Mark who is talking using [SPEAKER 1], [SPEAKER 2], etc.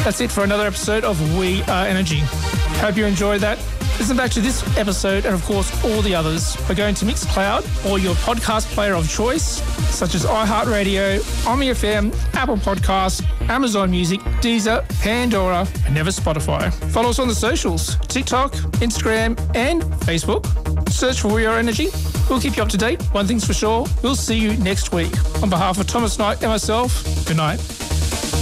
[SPEAKER 1] That's it for another episode of We Are Energy. Hope you enjoyed that. Listen back to this episode and, of course, all the others by going to Mixcloud or your podcast player of choice, such as iHeartRadio, Omni FM, Apple Podcasts, Amazon Music, Deezer, Pandora, and never Spotify. Follow us on the socials, TikTok, Instagram, and Facebook. Search for We Are Energy. We'll keep you up to date. One thing's for sure, we'll see you next week. On behalf of Thomas Knight and myself, good night.